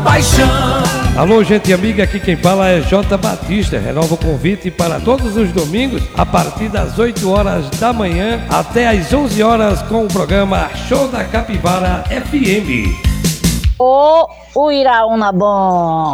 paixão. Alô, gente amiga, aqui quem fala é J. Batista. Renova o convite para todos os domingos, a partir das 8 horas da manhã até às 11 horas, com o programa Show da Capivara FM. Ô, o Iraúna bom!